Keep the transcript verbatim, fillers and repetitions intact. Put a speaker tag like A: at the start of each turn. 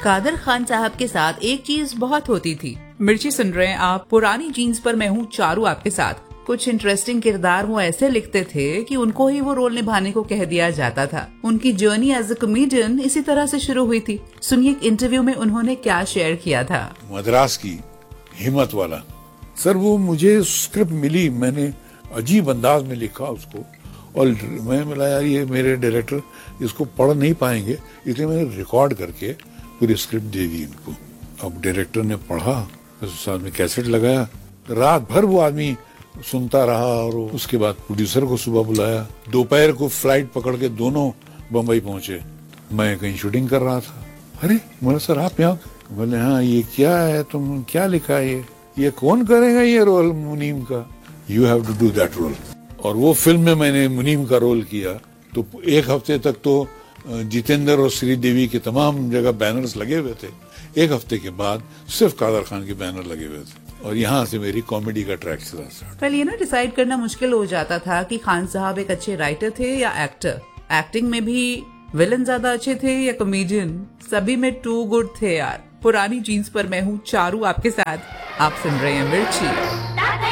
A: कादर खान साहब के साथ एक चीज बहुत होती थी। मिर्ची सुन रहे हैं आप, पुरानी जीन्स पर मैं हूँ चारू आपके साथ। कुछ इंटरेस्टिंग किरदार वो ऐसे लिखते थे कि उनको ही वो रोल निभाने को कह दिया जाता था। उनकी जर्नी एज अ कॉमेडियन इसी तरह से शुरू हुई थी। सुनिए एक इंटरव्यू में उन्होंने क्या शेयर किया था।
B: मद्रास की हिम्मत वाला सर, वो मुझे स्क्रिप्ट मिली, मैंने अजीब अंदाज में लिखा उसको और मैं बोला यार ये मेरे डायरेक्टर इसको पढ़ नहीं पाएंगे, इसलिए मैंने रिकॉर्ड करके पूरी स्क्रिप्ट दे दी इनको। अब डायरेक्टर ने पढ़ा, साथ में कैसेट लगाया, रात भर वो आदमी सुनता रहा और उसके बाद प्रोड्यूसर को सुबह बुलाया। दोपहर को फ्लाइट पकड़ के दोनों बम्बई पहुंचे। मैं कहीं शूटिंग कर रहा था। अरे बोला सर आप यहाँ? बोले हाँ, ये क्या है, तुम क्या लिखा है, ये ये कौन करेगा ये रोल मुनीम का? You have to do that role. और वो फिल्म में मैंने मुनीम का रोल किया। तो एक हफ्ते तक तो जितेंद्र और श्रीदेवी के तमाम जगह बैनर्स लगे हुए थे। एक हफ्ते के बाद सिर्फ कादर खान के बैनर लगे हुए थे और यहाँ से मेरी कॉमेडी का ट्रैक चला।
A: पहले ये ना डिसाइड करना मुश्किल हो जाता था कि खान साहब एक अच्छे राइटर थे या एक्टर। एक्टिंग में भी विलन ज्यादा अच्छे थे या कॉमेडियन? सभी में टू गुड थे यार। पुरानी जीन्स पर मैं हूँ चारू आपके साथ। आप सुन रहे हैं मिर्ची।